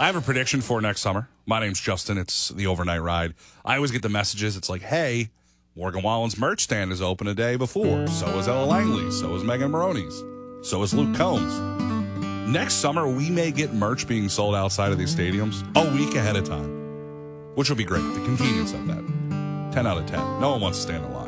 I have a prediction for next summer. My name's Justin. It's the Overnight Ride. I always get the messages. It's like, hey, Morgan Wallen's merch stand is open a day before. So is Ella Langley's. So is Megan Maroney's. So is Luke Combs. Next summer, we may get merch being sold outside of these stadiums a week ahead of time, which will be great. The convenience of that. 10 out of 10. No one wants to stand in line.